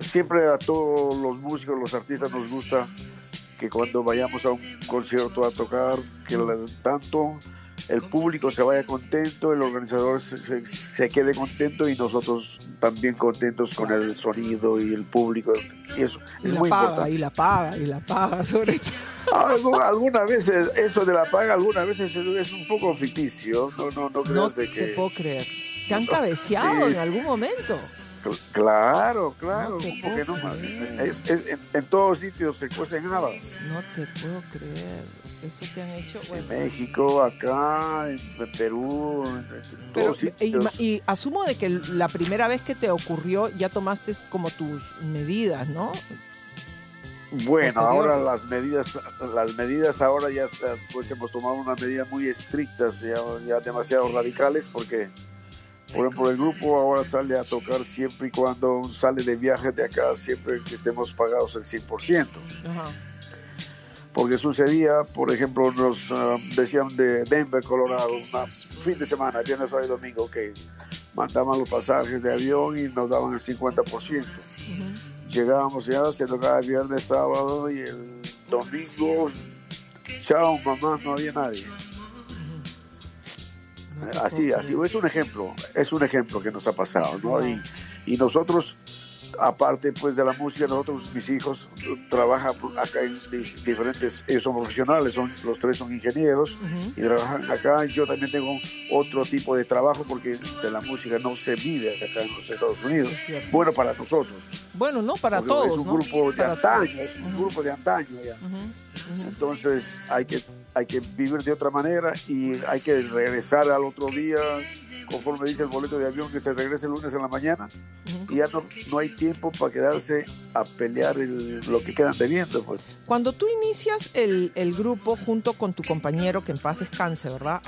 siempre a todos los músicos, los artistas nos gusta que cuando vayamos a un concierto a tocar, que tanto el público se vaya contento, el organizador se quede contento y nosotros también contentos con el sonido y el público. Y eso es muy importante. Y la paga, sobre todo. Algunas veces, eso de la paga, algunas veces es un poco ficticio. No creas de que... No te puedo creer. ¿Te han cabeceado en algún momento? Claro, No porque no más. En todos sitios se cuecen habas. No te puedo creer. Eso te han hecho. Bueno. En México, acá, en Perú, en todos sitios. Y asumo de que la primera vez que te ocurrió ya tomaste como tus medidas, ¿no? Bueno, ahora las medidas ahora ya pues hemos tomado unas medidas muy estrictas, ya demasiado radicales, porque por ejemplo el grupo ahora sale a tocar siempre y cuando sale de viaje de acá, siempre que estemos pagados el 100%. Ajá. Porque sucedía, por ejemplo, nos decían de Denver, Colorado, un fin de semana, viernes, sábado y domingo, que mandaban los pasajes de avión y nos daban el 50%. Llegábamos ya, se tocaba el viernes, sábado y el domingo, chao mamá, no había nadie. Así, es un ejemplo que nos ha pasado, ¿no? Y nosotros, aparte pues de la música, mis hijos trabajan acá en diferentes, ellos son profesionales, los tres son ingenieros y trabajan acá. Yo también tengo otro tipo de trabajo porque de la música no se vive acá en los Estados Unidos. Bueno, para nosotros. Bueno, no para porque todos, es un grupo de antaño, es un grupo de antaño ya. Entonces hay que vivir de otra manera y hay que regresar al otro día, conforme dice el boleto de avión, que se regrese el lunes en la mañana, y ya no hay tiempo para quedarse a pelear lo que quedan debiendo. Pues. Cuando tú inicias el grupo junto con tu compañero, que en paz descanse, ¿verdad?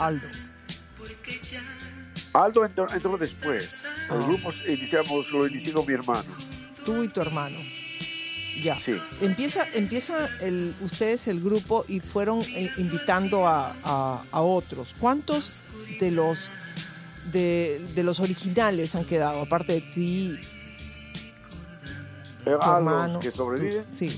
Aldo entró después. El grupo lo inició con mi hermano. Tú y tu hermano. Ya. Sí. Empieza ustedes el grupo y fueron invitando a otros. ¿Cuántos de los originales han quedado, aparte de ti? Los que sobreviven. Sí.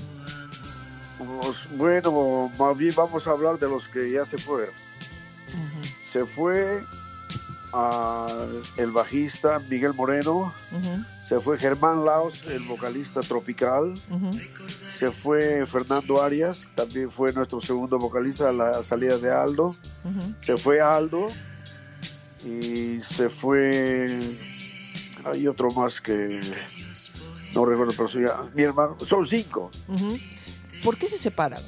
Bueno, más bien vamos a hablar de los que ya se fueron. Se fue el bajista Miguel Moreno. Se fue Germán Laos, el vocalista tropical. Se fue Fernando Arias, también fue nuestro segundo vocalista a la salida de Aldo. Se fue Aldo y se fue, hay otro más que no recuerdo, pero mi hermano, son 5. ¿Por qué se separan?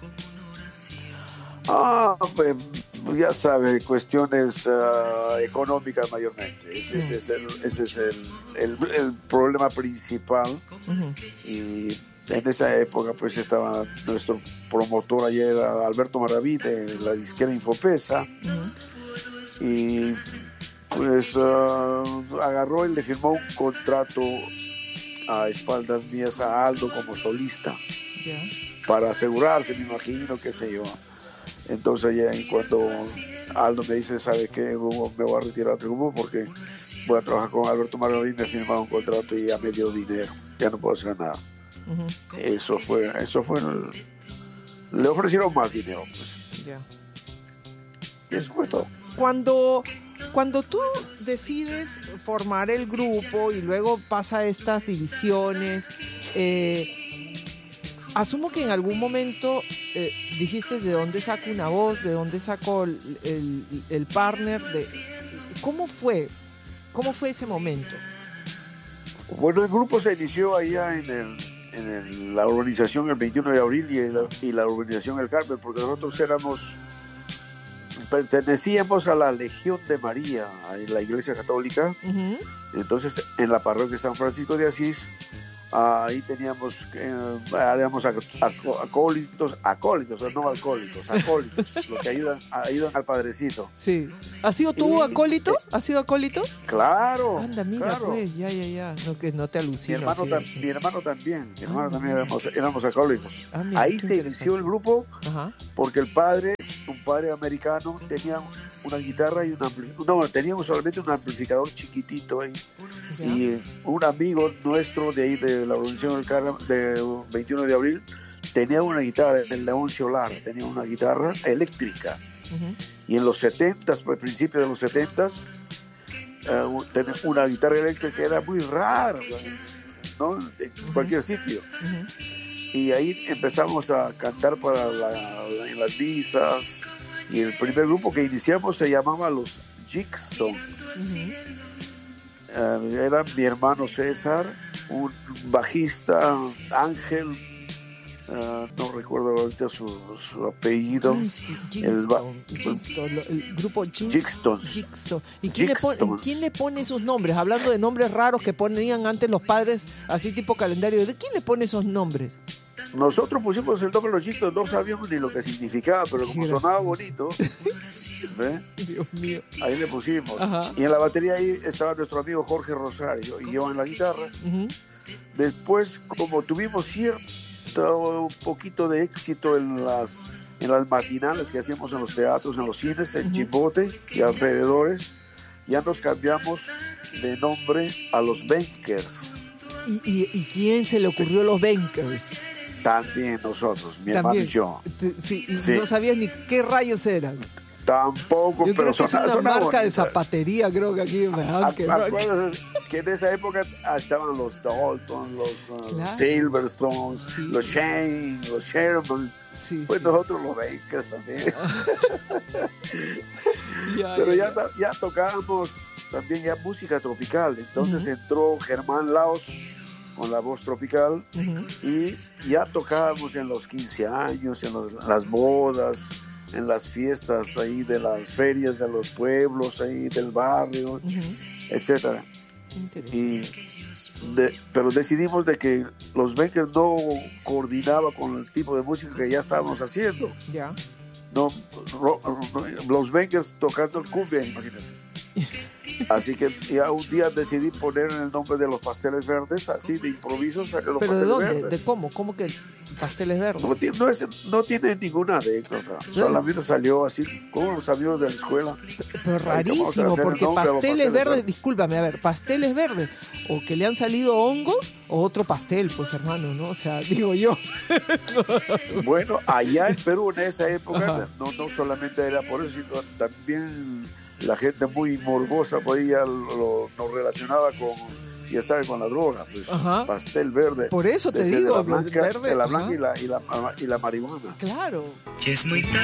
Pues, ya sabe, cuestiones económicas mayormente. Ese es el problema principal. Y en esa época pues estaba nuestro promotor ayer, Alberto Maraví, de la disquera Infopesa. Y pues agarró y le firmó un contrato a espaldas mías a Aldo como solista. Para asegurarse, me imagino, qué sé yo. Entonces ya cuando Aldo me dice, ¿sabe qué, Hugo? Me voy a retirar del grupo porque voy a trabajar con Alberto Maraví, me firmaron un contrato y ya me dio dinero, ya no puedo hacer nada. Eso fue le ofrecieron más dinero, pues. Y eso fue todo. Cuando tú decides formar el grupo y luego pasa estas divisiones, asumo que en algún momento dijiste de dónde saco una voz, de dónde saco el partner. ¿Cómo fue ese momento? Bueno, el grupo se inició allá en la urbanización el 21 de abril y la urbanización El Carmen, porque nosotros pertenecíamos a la Legión de María, en la Iglesia Católica. Entonces en la parroquia San Francisco de Asís, ahí teníamos acólitos, no alcohólicos, acólitos, los que ayudan al padrecito. Sí. ¿Has sido tú acólito? ¿Has sido acólito? Claro. Anda, mira, claro. Pues, ya. No, que no te alucino. Mi hermano también éramos acólitos. Ahí se inició el grupo porque el padre un padre americano, tenía una guitarra y teníamos solamente un amplificador chiquitito ahí. Ya. Y un amigo nuestro de ahí de la organización del Carnaval de 21 de abril tenía una guitarra, el León Solar, tenía una guitarra eléctrica. Ujú. Y en los 70s, al principio de los 70s, tener una guitarra eléctrica que era muy rara, ¿no? En cualquier sitio. Ujú. Y ahí empezamos a cantar en las misas. Y el primer grupo que iniciamos se llamaba los Jigstones. Ujú. Era mi hermano César, un bajista, Ángel, no recuerdo ahorita su apellido. El grupo Jigstones. Jigstones. ¿Y quién le pone esos nombres? Hablando de nombres raros que ponían antes los padres, así tipo calendario, ¿de quién le pone esos nombres? Nosotros pusimos el nombre de los Jigstones, no sabíamos ni lo que significaba, pero como sonaba bonito, ¿ve? Dios mío. Ahí le pusimos. Ajá. Y en la batería ahí estaba nuestro amigo Jorge Rosario y yo en la guitarra. Ujú. Después, como tuvimos un poquito de éxito en las matinales que hacíamos en los teatros, en los cines, en Chimbote y alrededores, ya nos cambiamos de nombre a los Benkers. ¿Y quién se le ocurrió los Benkers? También nosotros, mi hermano y yo. Sí, Sí. no sabías ni qué rayos eran. Tampoco, Yo pero creo que es una marca bonita. de zapatería, creo que aquí en Bejanque, ¿no? Acuérdate que en esa época estaban los Dalton, los Claro. Silverstones, Sí. los Shane, los Sherman. Sí, Pues sí. nosotros los Bakers también. Ya, Pero ya. ya tocábamos también ya música tropical. Entonces entró Germán Laos con la voz tropical Ujú. y ya tocábamos en los 15 años, en las bodas, en las fiestas ahí de las ferias de los pueblos, ahí del barrio, Ujú. etcétera. Interesante. Pero decidimos de que los Bakers no coordinaba con el tipo de música que ya estábamos haciendo. Ya. Los Bakers tocando cumbia, imagínate. Así que ya un día decidí poner el nombre de los Pasteles Verdes, así de improviso saqué los ¿Pero de Pasteles dónde? Verdes. ¿De cómo? ¿Cómo que pasteles verdes? No tiene ninguna anécdota, solamente salió así con los amigos de la escuela. Pero rarísimo, porque pasteles verdes, discúlpame, a ver, pasteles verdes, o que le han salido hongos, o otro pastel, pues hermano, ¿no? O sea, digo yo. Bueno, allá en Perú en esa época Ajá. no solamente era por eso, sino también la gente muy morbosa pues ya nos relacionaba con, ya sabes, con la droga, pues. Ajá. Pastel verde. Por eso te Desde digo, de la blanca verde. y la marihuana. Claro. Ya es muy tarde.